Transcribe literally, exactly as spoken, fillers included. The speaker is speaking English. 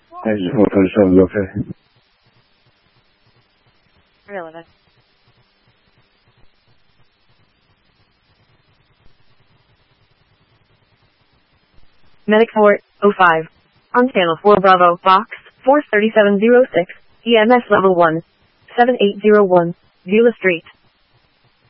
Exit four twenty-seven, okay. Relevant. Medic four oh five. On channel four Bravo, box four three seven zero six, E M S level one, seven eight zero one, Beulah Street.